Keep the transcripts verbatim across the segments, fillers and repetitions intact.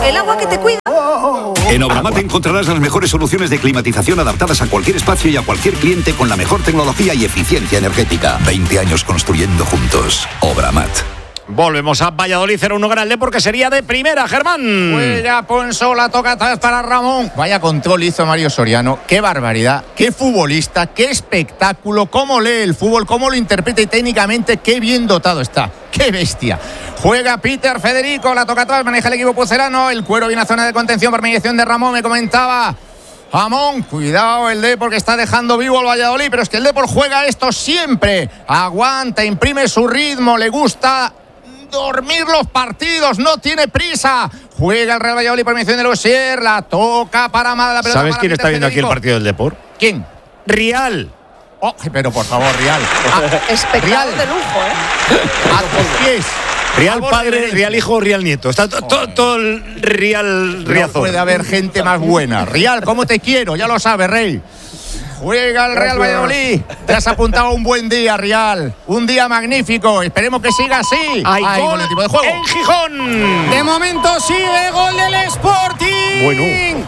el agua que te cuida. En Obramat encontrarás las mejores soluciones de climatización adaptadas a cualquier espacio y a cualquier cliente con la mejor tecnología y eficiencia energética. veinte años construyendo juntos. Obramat. Volvemos a Valladolid, cero uno Grande, porque sería de primera, Germán. Juega Ponsola, toca atrás para Ramón. Vaya control hizo Mario Soriano. Qué barbaridad, qué futbolista, qué espectáculo, cómo lee el fútbol, cómo lo interpreta y técnicamente qué bien dotado está. ¡Qué bestia! Juega Peter Federico, la toca atrás, maneja el equipo pucelano. El Cuero viene a zona de contención por mediación de Ramón, me comentaba Ramón, cuidado el Depor que está dejando vivo al Valladolid, pero es que el Depor juega esto siempre. Aguanta, imprime su ritmo, le gusta dormir los partidos, no tiene prisa. Juega el Real Valladolid por mediación de Lussier, la toca para Amada. ¿Sabes quién está viendo aquí el partido del Depor? ¿Quién? Rial. Oh, pero por favor, Rial. Ah, espectáculo de lujo, ¿eh? A tus pies. Real padre, Real hijo, Real nieto. Está todo to, to el Real Riazor. No puede haber gente más buena. Real, ¿cómo te quiero? Ya lo sabes, Rey. Juega el Real Valladolid. Te has apuntado a un buen día, Real. Un día magnífico. Esperemos que siga así. Hay Ay, gol el tipo de juego. en Gijón. De momento sigue gol del Sporting. Bueno.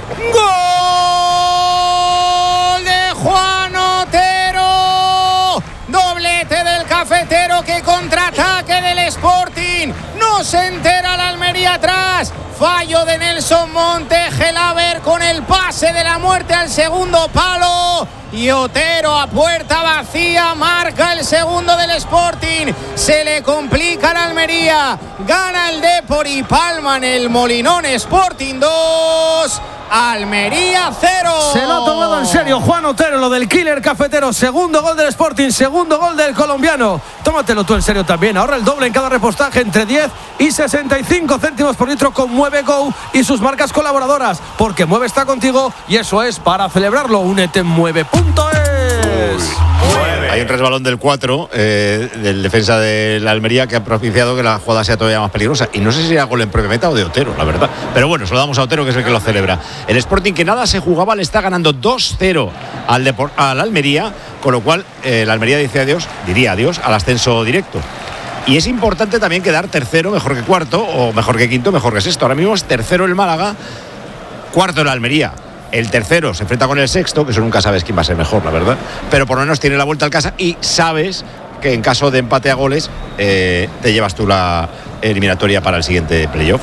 Gol de Juan Otero. Doblete del cafetero que contraataque del Sporting. No se entera la Almería atrás. Fallo de Nelson Monte. Gelaber con el pase de la muerte al segundo palo. Y Otero a puerta vacía marca el segundo del Sporting. Se le complica la Almería. Gana el Depor y palman el Molinón. Sporting dos, Almería cero. Se lo ha tomado en serio Juan Otero, lo del killer cafetero. Segundo gol del Sporting, segundo gol del colombiano. Tómatelo tú en serio también. Ahorra el doble en cada repostaje entre diez y sesenta y cinco céntimos por litro con Mueve Go y sus marcas colaboradoras. Porque Mueve está contigo y eso es para celebrarlo. Únete en Mueve punto es. Hay un resbalón del cuatro, eh, del defensa de la Almería, que ha propiciado que la jugada sea todavía más peligrosa. Y no sé si era gol en propia meta o de Otero, la verdad. Pero bueno, se lo damos a Otero, que es el que lo celebra. El Sporting, que nada se jugaba, le está ganando dos cero al, Depor- al Almería, con lo cual eh, la Almería dice adiós, diría adiós al ascenso directo. Y es importante también quedar tercero, mejor que cuarto, o mejor que quinto, mejor que sexto. Ahora mismo es tercero el Málaga, cuarto el Almería. El tercero se enfrenta con el sexto, que eso nunca sabes quién va a ser mejor, la verdad. Pero por lo menos tiene la vuelta al casa y sabes que en caso de empate a goles eh, te llevas tú la eliminatoria para el siguiente playoff.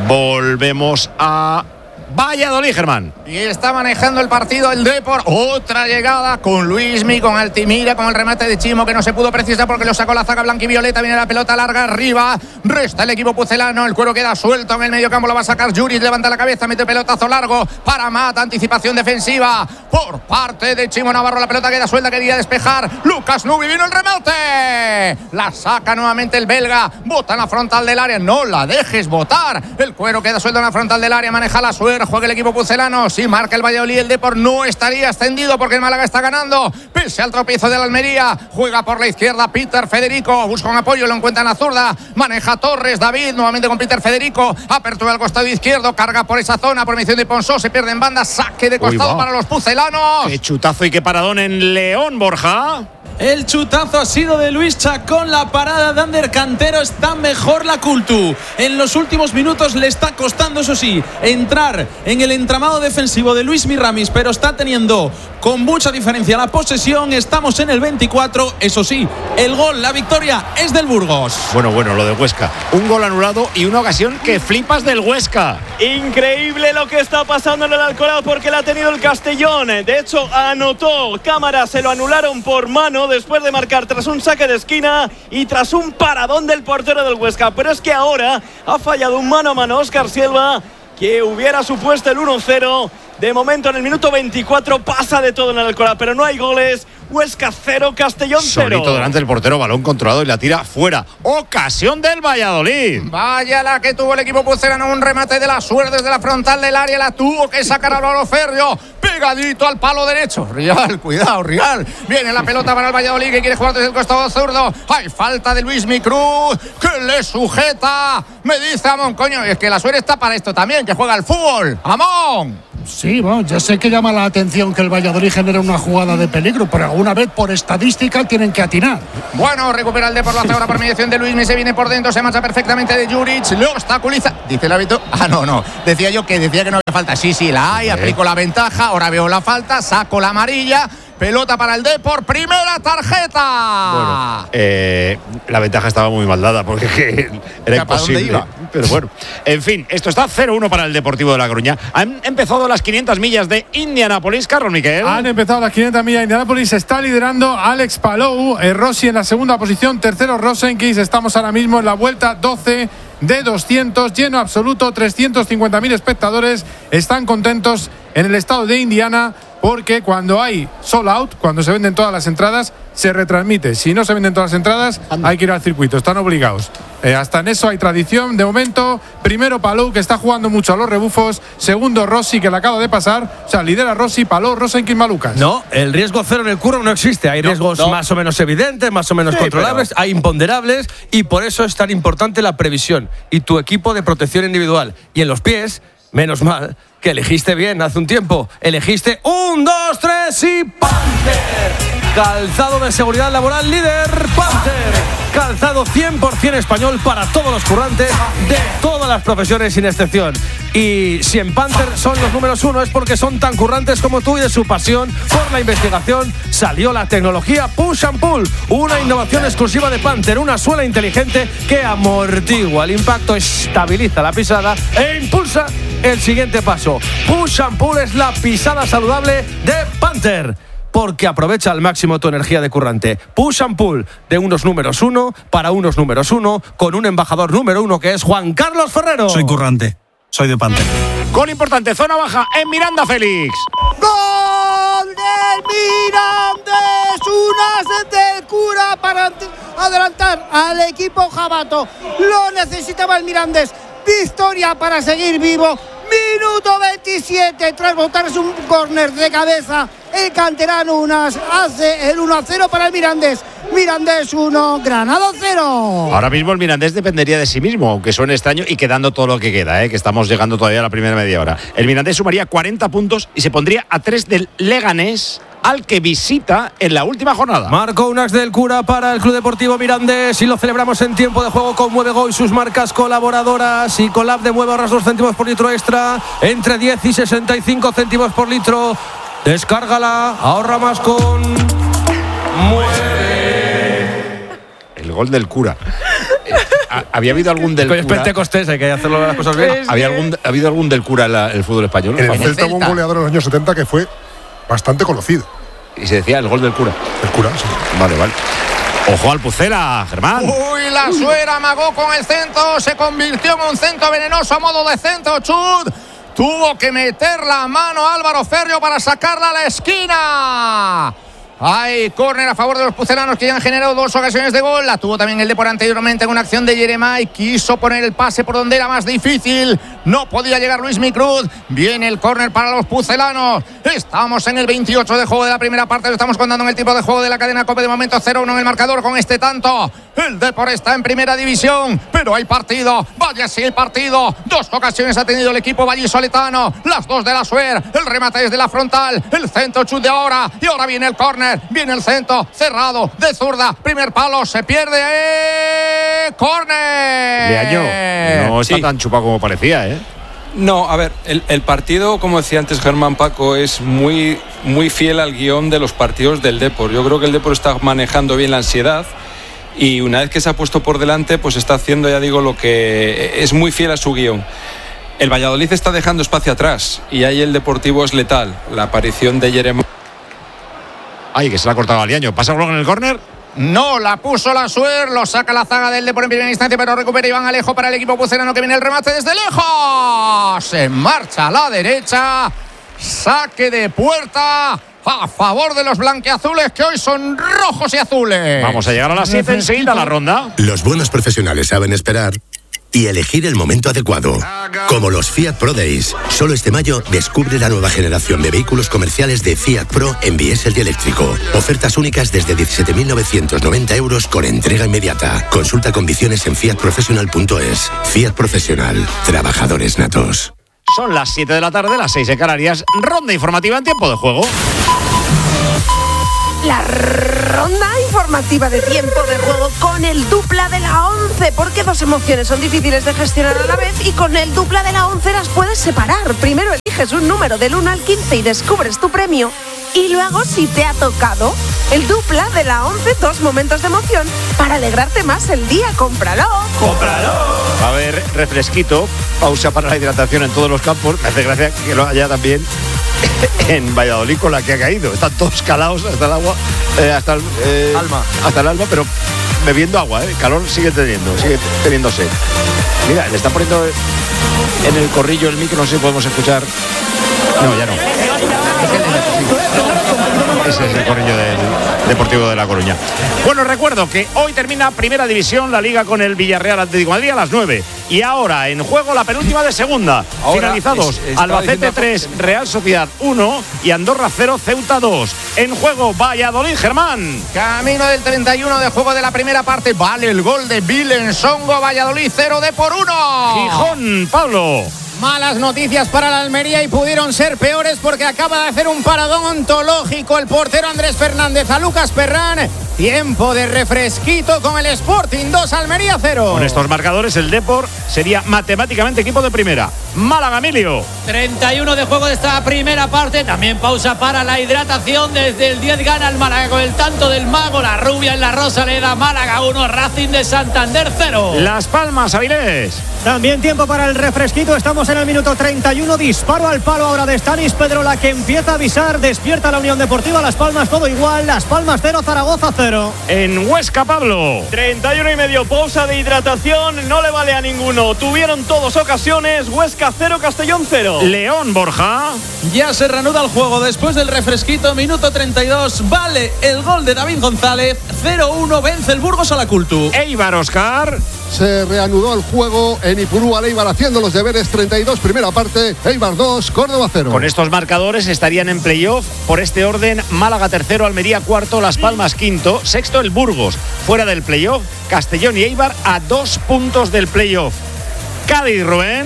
Volvemos a Valladolid, Germán. Y está manejando el partido el Depor. Otra llegada con Luismi, con Altimira, con el remate de Chimo que no se pudo precisar porque lo sacó la zaga blanquivioleta. Viene la pelota larga arriba. Resta el equipo pucelano. El Cuero queda suelto en el medio campo. Lo va a sacar Yuri. Levanta la cabeza, mete pelotazo largo para Mata. Anticipación defensiva por parte de Chimo Navarro. La pelota queda suelta. Quería despejar Lucas Nubi. Vino el remate. La saca nuevamente el belga. Bota en la frontal del área. No la dejes botar. El Cuero queda suelto en la frontal del área. Maneja la suerte. Juega el equipo pucelano. Si marca el Valladolid, el Depor no estaría extendido porque el Málaga está ganando. Pese al tropiezo de la Almería. Juega por la izquierda Peter Federico. Busca un apoyo, lo encuentra en la zurda. Maneja Torres, David, nuevamente con Peter Federico. Apertura al costado izquierdo. Carga por esa zona. Por mención de Ponsó. Se pierde en banda. Saque de costado para los pucelanos. Qué chutazo y qué paradón en León, Borja. El chutazo ha sido de Luis Chacón. La parada de Ander Cantero. Está mejor la Cultu. En los últimos minutos le está costando, eso sí, entrar en el entramado defensivo de Luis Miramis, pero está teniendo con mucha diferencia la posesión. Estamos en el veinticuatro. Eso sí, el gol, la victoria es del Burgos. Bueno, bueno, lo de Huesca. Un gol anulado y una ocasión que flipas del Huesca. Increíble lo que está pasando en el Alcoraz porque la ha tenido el Castellón. De hecho, anotó Cámara, se lo anularon por mano después de marcar tras un saque de esquina y tras un paradón del portero del Huesca. Pero es que ahora ha fallado un mano a mano Óscar Silva que hubiera supuesto el uno cero. De momento en el minuto veinticuatro pasa de todo en el Alcoraz, pero no hay goles. Huesca cero, Castellón cero. Solito delante del portero, balón controlado y la tira fuera. Ocasión del Valladolid. Vaya la que tuvo el equipo pucelano, un remate de la suerte desde la frontal del área, la tuvo que sacar Álvaro Ferrio, pegadito al palo derecho. Rial, cuidado, Rial. Viene la pelota para el Valladolid que quiere jugar desde el costado zurdo. Hay falta de Luis Micruz que le sujeta. Me dice Amón, coño, es que la suerte está para esto también, que juega al fútbol. Amón. Sí, bueno, ya sé que llama la atención que el Valladolid genera una jugada de peligro, pero alguna vez por estadística tienen que atinar. Bueno, recupera el Depor, lo hace ahora por mediación de Luismi, se viene por dentro, se marcha perfectamente de Juric, lo obstaculiza. Dice el árbitro, ah, no, no, decía yo que decía que no había falta. Sí, sí, la hay, aplico la ventaja, ahora veo la falta, saco la amarilla. Pelota para el Depor, primera tarjeta. Bueno, eh, la ventaja estaba muy mal dada porque era imposible. Iba? Pero bueno, en fin, esto está cero uno para el Deportivo de La Coruña. Han empezado las quinientas millas de Indianápolis, Carlos Miquel. Han empezado las quinientas millas de Indianápolis. Está liderando Alex Palou, eh, Rossi en la segunda posición, tercero Rosenquist. Estamos ahora mismo en la vuelta doce de doscientos, lleno absoluto, trescientos cincuenta mil espectadores. Están contentos en el estado de Indiana, porque cuando hay sold out, cuando se venden todas las entradas, se retransmite. Si no se venden todas las entradas, hay que ir al circuito, están obligados. Eh, hasta en eso hay tradición. De momento, primero Palou, que está jugando mucho a los rebufos. Segundo Rossi, que le acaba de pasar. O sea, lidera Rossi, Palou, Rosenquist, Malucas. No, el riesgo cero en el curro no existe. Hay no, riesgos no. más o menos evidentes, más o menos sí, controlables, pero... hay imponderables, y por eso es tan importante la previsión y tu equipo de protección individual. Y en los pies, menos mal que elegiste bien hace un tiempo. Elegiste un, dos, tres y Panther. Calzado de seguridad laboral líder, Panther. Calzado cien por ciento español para todos los currantes de todas las profesiones sin excepción. Y si en Panther son los números uno es porque son tan currantes como tú, y de su pasión por la investigación salió la tecnología Push and Pull, una innovación exclusiva de Panther, una suela inteligente que amortigua el impacto, estabiliza la pisada e impulsa el siguiente paso. Push and Pull es la pisada saludable de Panther, porque aprovecha al máximo tu energía de currante. Push and Pull, de unos números uno para unos números uno, con un embajador número uno que es Juan Carlos Ferrero. Soy currante, soy de Panther. Gol importante, zona baja en Miranda, Félix. ¡Gol del Mirandés! Un as del Cura para adelantar al equipo jabato. Lo necesitaba el Mirandés. Victoria para seguir vivo. Minuto veintisiete, tras botarse un córner de cabeza, el canterano Unas hace el uno a cero para el Mirandés. Mirandés uno, Granada cero. Ahora mismo el Mirandés dependería de sí mismo, aunque suene extraño, y quedando todo lo que queda, ¿eh? Que estamos llegando todavía a la primera media hora. El Mirandés sumaría cuarenta puntos y se pondría a tres del Leganés, al que visita en la última jornada. Marcó un as del Cura para el Club Deportivo Mirandés y lo celebramos en tiempo de juego con Muevego y sus marcas colaboradoras. Y Colab de Mueve ahorras dos céntimos por litro extra, entre diez y sesenta y cinco céntimos por litro. Descárgala, ahorra más con Mueve. El gol del Cura. ¿Había habido algún del Cura? Pentecostés, hay que hacerlo las cosas bien. ¿Había algún, ¿Ha habido algún del Cura en la, el fútbol español? En el Celta hubo un goleador en los años setenta que fue bastante conocido. Y se decía el gol del Cura. El Cura, sí. Vale, vale. Ojo al Pucela, Germán. Uy, la suera amagó con el centro, se convirtió en un centro venenoso a modo de centro, chut. Tuvo que meter la mano Álvaro Ferrio para sacarla a la esquina. Hay córner a favor de los pucelanos, que ya han generado dos ocasiones de gol. La tuvo también el Depor anteriormente en una acción de Yeremay. Quiso poner el pase por donde era más difícil. No podía llegar Luismi Cruz. Viene el córner para los pucelanos. Estamos en el veintiocho de juego de la primera parte. Lo estamos contando en el tipo de juego de la cadena COPE. De momento cero uno en el marcador con este tanto. El Depor está en primera división, pero hay partido. Vaya si el partido. Dos ocasiones ha tenido el equipo vallisoletano. Las dos de la Suer. El remate desde la frontal. El centro chut de ahora. Y ahora viene el córner. Viene el centro, cerrado, de zurda, primer palo, se pierde, ¡eh! ¡Córner! Leaño, no está sí. tan chupado como parecía, ¿eh? No, a ver, el, el partido, como decía antes Germán Paco, es muy, muy fiel al guión de los partidos del Depor. Yo creo que el Depor está manejando bien la ansiedad y una vez que se ha puesto por delante, pues está haciendo, ya digo, lo que es muy fiel a su guión. El Valladolid está dejando espacio atrás y ahí el Deportivo es letal. La aparición de Jeremón. Ay, que se la ha cortado al Liaño. ¿Pasa algo en el córner? No, la puso la Suer, lo saca la zaga del Depor en primera instancia, pero recupera Iván Alejo para el equipo pucelano, que viene el remate desde lejos. Se marcha a la derecha, saque de puerta a favor de los blanquiazules, que hoy son rojos y azules. Vamos a llegar a las siete enseguida a la ronda. Los buenos profesionales saben esperar y elegir el momento adecuado. Como los Fiat Pro Days. Solo este mayo descubre la nueva generación de vehículos comerciales de Fiat Pro en diésel y eléctrico. Ofertas únicas desde diecisiete mil novecientos noventa euros con entrega inmediata. Consulta condiciones en fiat professional punto es. Fiat Profesional. Trabajadores natos. Son las siete de la tarde, las seis en Canarias. Ronda informativa en tiempo de juego. la ronda informativa de tiempo de juego con el dupla de la once, porque dos emociones son difíciles de gestionar a la vez y con el dupla de la once las puedes separar. Primero eliges un número del uno al quince y descubres tu premio. Y luego, si te ha tocado, el dupla de la once, dos momentos de emoción para alegrarte más el día. ¡Cómpralo! ¡Cómpralo! Va a haber refresquito, pausa para la hidratación en todos los campos. Me hace gracia que lo haya también en Valladolid con la que ha caído. Están todos calados hasta el agua, eh, hasta el eh, alma. Hasta el alma, pero bebiendo agua, ¿eh? Calor sigue teniendo, sigue teniendo sed. Mira, le están poniendo en el corrillo el micro, no sé si podemos escuchar. No, ya no. Ese es el corrillo del Deportivo de La Coruña. Bueno, recuerdo que hoy termina Primera División, la Liga con el Villarreal Atlético de Madrid a las nueve. Y ahora en juego la penúltima de segunda. Ahora, Finalizados, es, Albacete tres, Real Sociedad uno y Andorra cero, Ceuta dos. En juego Valladolid, Germán. Camino del treinta y uno de juego de la primera parte. Vale el gol de Vilensongo. Valladolid cero de por uno. Gijón, Pablo. Malas noticias para la Almería y pudieron ser peores porque acaba de hacer un paradón ontológico el portero Andrés Fernández a Lucas Perrán. Tiempo de refresquito con el Sporting dos, Almería cero. Con estos marcadores el Depor sería matemáticamente equipo de primera. Málaga, Emilio. treinta y uno de juego de esta primera parte. También pausa para la hidratación. Desde el diez gana el Málaga con el tanto del mago. La rubia en la Rosaleda. Málaga uno, Racing de Santander cero. Las Palmas, Avilés. También tiempo para el refresquito. Estamos en el minuto treinta y uno. Disparo al palo ahora de Stanis Pedrola, que empieza a avisar. Despierta la Unión Deportiva Las Palmas, todo igual. Las Palmas cero, Zaragoza cero. En Huesca, Pablo. treinta y uno y medio, pausa de hidratación. No le vale a ninguno. Tuvieron todos ocasiones. Huesca cero, Castellón cero. León, Borja. Ya se reanuda el juego después del refresquito. Minuto treinta y dos. Vale el gol de David González. cero uno, vence el Burgos a la Cultu. Eibar, Oscar. Se reanudó el juego en Ipurúa, Eibar haciendo los deberes. treinta y dos, primera parte. Eibar dos, Córdoba cero. Con estos marcadores estarían en playoff. Por este orden, Málaga tercero, Almería cuarto, Las Palmas quinto, sexto el Burgos. Fuera del playoff, Castellón y Eibar a dos puntos del playoff. Cádiz, Rubén.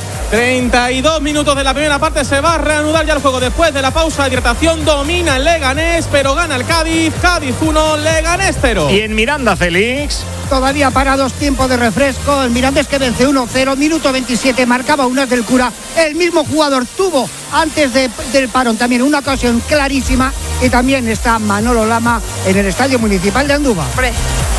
treinta y dos minutos de la primera parte. Se va a reanudar ya el juego después de la pausa de hidratación. Domina el Leganés, pero gana el Cádiz. Cádiz uno, Leganés cero. Y en Miranda, Félix. Todavía para dos tiempos de refresco. El Mirandés que vence uno cero. Minuto veintisiete. Marcaba Unas del Cura. El mismo jugador tuvo antes de, del parón también una ocasión clarísima. Y también está Manolo Lama en el Estadio Municipal de Andúba. Hombre.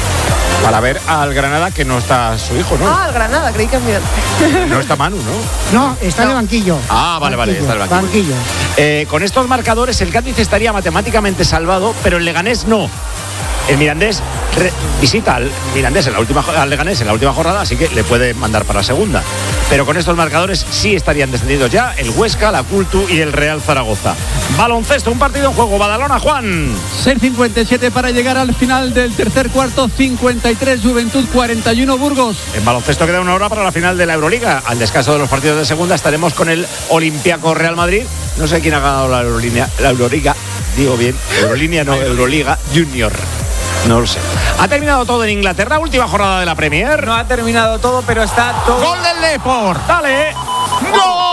Para ver al Granada, que no está su hijo, ¿no? Ah, al Granada, creí que es Miranda. No está Manu, ¿no? No, está no. en el banquillo. Ah, vale, banquillo, vale, está en el banquillo. banquillo. Eh, con estos marcadores, el Cádiz estaría matemáticamente salvado, pero el Leganés no. El Mirandés re- visita al Mirandés en la última al Leganés en la última jornada, así que le puede mandar para la segunda. Pero con estos marcadores sí estarían descendidos ya el Huesca, la Cultu y el Real Zaragoza. Baloncesto, un partido en juego. Badalona, Juan. seis cincuenta y siete para llegar al final del tercer cuarto. cincuenta y tres Juventud, cuarenta y uno Burgos. En baloncesto queda una hora para la final de la Euroliga. Al descanso de los partidos de segunda estaremos con el Olympiacos Real Madrid. No sé quién ha ganado la Euroliga, la Euroliga, digo bien, Euroliga no, Euroliga Junior. No lo sé. Ha terminado todo en Inglaterra, última jornada de la Premier. No ha terminado todo, pero está todo. Gol del Depor. Dale. ¡Gol!